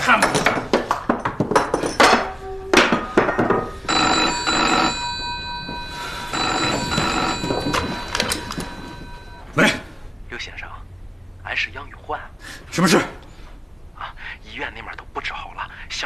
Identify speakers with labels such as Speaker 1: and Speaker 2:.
Speaker 1: 看吧。喂，
Speaker 2: 刘先生，俺是杨玉环。
Speaker 1: 什么事？
Speaker 2: 啊，医院那面都布置好了，